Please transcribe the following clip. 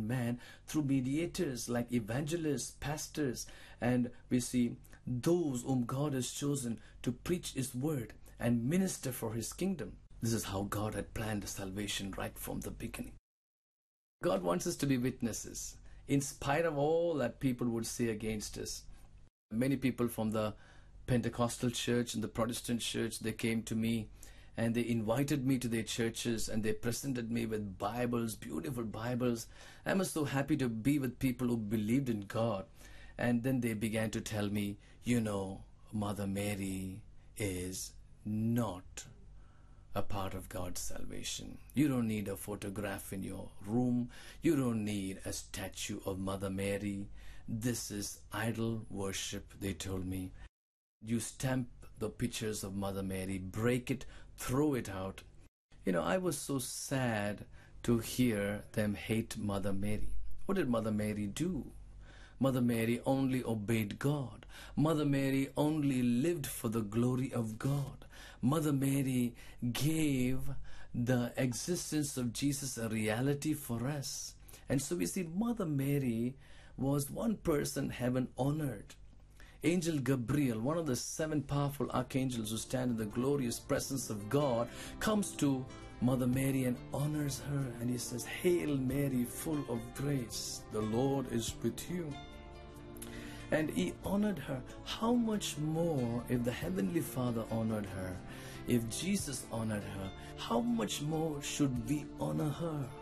man through mediators like evangelists, pastors, and we see those whom God has chosen to preach His word and minister for His kingdom. This is how God had planned salvation right from the beginning. God wants us to be witnesses, in spite of all that people would say against us. Many people from the Pentecostal church and the Protestant church, they came to me and they invited me to their churches and they presented me with Bibles, beautiful Bibles. I was so happy to be with people who believed in God. And then they began to tell me, Mother Mary is not a part of God's salvation. You don't need a photograph in your room. You don't need a statue of Mother Mary. This is idol worship, they told me. You stamp the pictures of Mother Mary, break it, throw it out. I was so sad to hear them hate Mother Mary. What did Mother Mary do? Mother Mary only obeyed God. Mother Mary only lived for the glory of God. Mother Mary gave the existence of Jesus a reality for us. And so we see Mother Mary was one person heaven honored. Angel Gabriel, one of the 7 powerful archangels who stand in the glorious presence of God, comes to Mother Mary and honors her, and he says, "Hail Mary, full of grace, the Lord is with you." And he honored her. How much more if the Heavenly Father honored her, if Jesus honored her, how much more should we honor her?